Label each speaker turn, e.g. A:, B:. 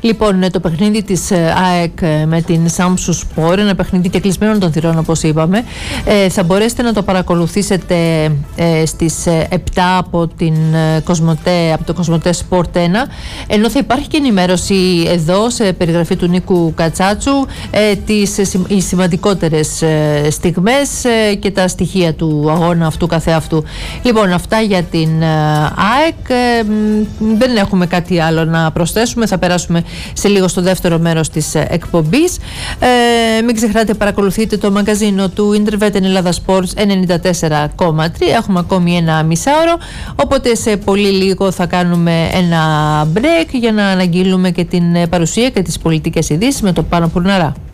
A: Λοιπόν, το παιχνίδι της ΑΕΚ με την Σάμσου Σπορ, ένα παιχνίδι και κλεισμένων των θυρών όπως είπαμε, θα μπορέσετε να το παρακολουθήσετε στις 7 από το Κοσμοτέ Sport 1, ενώ θα υπάρχει και ενημέρωση εδώ σε περιγραφή του Νίκου Κατσάτσου, οι σημαντικότερες στιγμές και τα στοιχεία του αγώνα αυτού καθεαυτού. Λοιπόν, αυτά για την ΑΕΚ. Δεν έχουμε κάτι άλλο να προσθέσουμε. Θα περάσουμε σε λίγο στο δεύτερο μέρος της εκπομπής. Μην ξεχνάτε, παρακολουθείτε το μαγκαζίνο του Intervet Ελλάδα Sports 94,3. Έχουμε ακόμη ένα μισάωρο, οπότε σε πολύ λίγο θα κάνουμε ένα break για να αναγγείλουμε και την παρουσία και τις πολιτικές ειδήσεις με το Πάνο Πουρναρά.